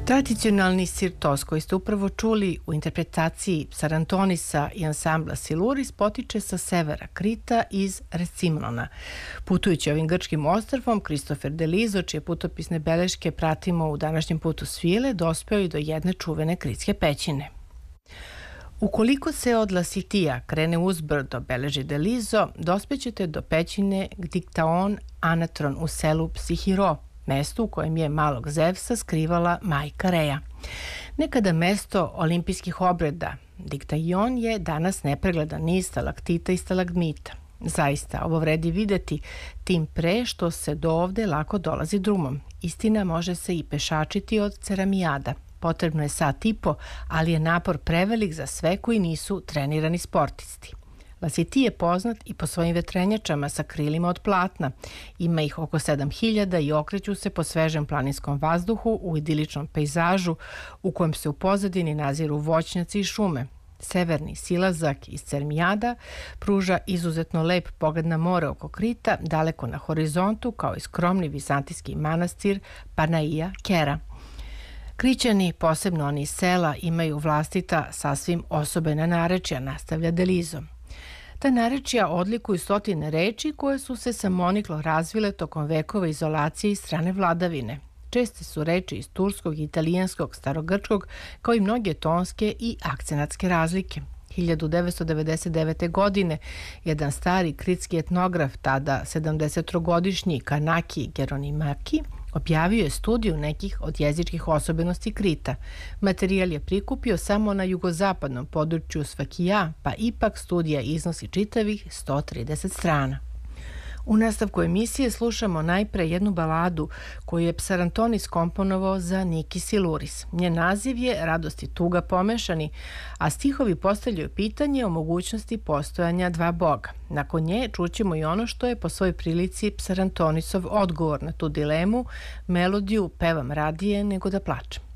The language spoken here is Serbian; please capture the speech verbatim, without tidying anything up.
Tradicionalni sirtos koji ste upravo čuli u interpretaciji Psarantonisa i ansambla Siluris potiče sa severa Krita iz Rescimnona. Putujući ovim grčkim ostrvom, Kristofer Delizo, čije putopisne beleške pratimo u današnjem putu svile, dospeo i do jedne čuvene kritske pećine. Ukoliko se od Lasitija krene uzbrdo, beleži Delizo, dospećete do pećine Gdiktaon Anatron u selu Psihiro, mesto u kojem je malog Zevsa skrivala majka Reja. Nekada mesto olimpijskih obreda, Diktaion je danas nepregledan niz stalaktita i stalagmita. Zaista, ovo vredi videti, tim pre što se do ovde lako dolazi drumom. Istina, može se i pešačiti od Ceramijada. Potrebno je sat i po, ali je napor prevelik za sve koji nisu trenirani sportisti. Lasiti je poznat i po svojim vetrenjačama sa krilima od platna. Ima ih oko sedam hiljada i okreću se po svežem planinskom vazduhu u idiličnom pejzažu u kojem se u pozadini naziru voćnjaci i šume. Severni silazak iz Cermijada pruža izuzetno lep pogled na more oko Krita, daleko na horizontu, kao i skromni vizantijski manastir Panaija Kera. Krićani, posebno oni iz sela, imaju vlastita, sasvim osobena narečja, nastavlja Delizo. Ta narečja odlikuju stotine reči koje su se samoniklo razvile tokom vekova izolacije i strane vladavine. Česte su reči iz turskog, italijanskog, starogrčkog, kao i mnoge tonske i akcenatske razlike. hiljadu devetsto devedeset devete. godine jedan stari kritski etnograf, tada sedamdesettrogodišnji Kanaki Geronimaki, objavio je studiju nekih od jezičkih osobenosti Krita. Materijal je prikupio samo na jugozapadnom području Sfakija, pa ipak studija iznosi čitavih sto trideset strana. U nastavku emisije slušamo najpre jednu baladu koju je Psarantonis komponovao za Niki Siluris. Njen naziv je Radost i tuga pomešani, a stihovi postavljaju pitanje o mogućnosti postojanja dva boga. Nakon nje čućemo i ono što je po svojoj prilici Psarantonisov odgovor na tu dilemu, melodiju Pevam radije nego da plačem.